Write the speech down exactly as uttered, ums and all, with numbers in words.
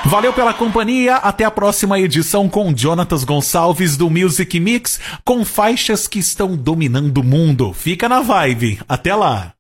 Valeu pela companhia, até a próxima edição com Jonatas Gonçalves do Music Mix, com faixas que estão dominando o mundo. Fica na vibe, até lá!